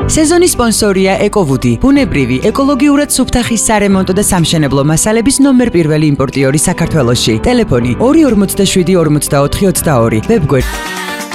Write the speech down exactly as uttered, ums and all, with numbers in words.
სეზონის სპონსორია ეკოვუდი, ბუნებრივი, ეკოლოგიურად სუფთა ხის სარემონტო და სამშენებლო მასალების ნომერ პირველი იმპორტიორი საქართველოში. ტელეფონი ორი ორმოცდაშვიდი ორმოცდაოთხი ოცდაორი. ვებგვერდი